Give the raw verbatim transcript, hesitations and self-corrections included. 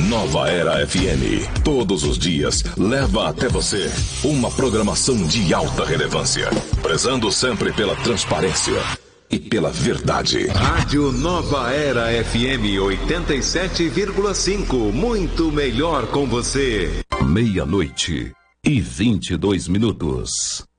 Nova Era F M. Todos os dias leva até você uma programação de alta relevância, prezando sempre pela transparência e pela verdade. Rádio Nova Era F M oitenta e sete vírgula cinco. Muito melhor com você. Meia-noite e vinte e dois minutos.